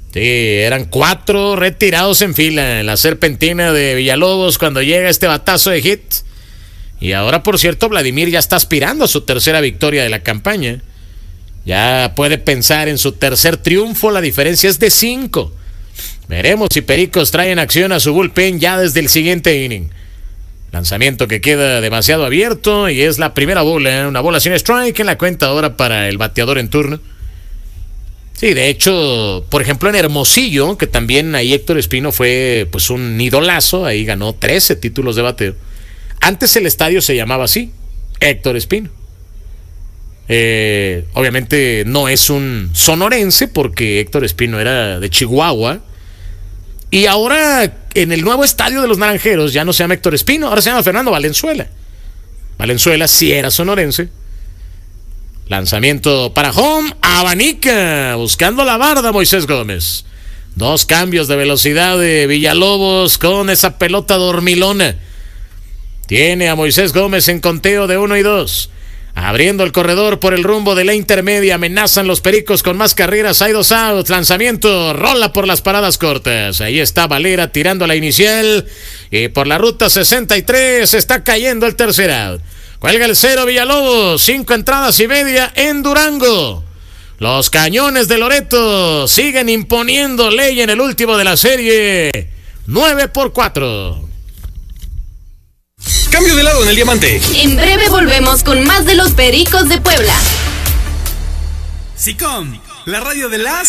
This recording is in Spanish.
Sí, eran 4 retirados en fila en la serpentina de Villalobos cuando llega este batazo de hit. Y ahora, por cierto, Vladimir ya está aspirando a su tercera victoria de la campaña. Ya puede pensar en su tercer triunfo, la diferencia es de 5. Veremos si Pericos trae en acción a su bullpen ya desde el siguiente inning. Lanzamiento que queda demasiado abierto y es la primera bola, una bola sin strike en la cuenta ahora para el bateador en turno. Sí, de hecho, por ejemplo en Hermosillo, que también ahí Héctor Espino fue pues un idolazo, ahí ganó 13 títulos de bateo. Antes el estadio se llamaba así, Héctor Espino. Obviamente no es un sonorense porque Héctor Espino era de Chihuahua. Y ahora en el nuevo estadio de los Naranjeros ya no se llama Héctor Espino, ahora se llama Fernando Valenzuela. Valenzuela sí era sonorense. Lanzamiento para home, abanica, buscando la barda Moisés Gómez. 2 cambios de velocidad de Villalobos con esa pelota dormilona. Tiene a Moisés Gómez en conteo de 1 y 2. Abriendo el corredor por el rumbo de la intermedia, amenazan los Pericos con más carreras, hay 2 outs, lanzamiento, rola por las paradas cortas. Ahí está Valera tirando a la inicial y por la ruta 63 está cayendo el tercer out. Cuelga el 0 Villalobos, 5 entradas y media en Durango. Los Cañones de Loreto siguen imponiendo ley en el último de la serie, 9-4. Cambio de lado en el diamante. En breve volvemos con más de los Pericos de Puebla. SICOM, la radio de las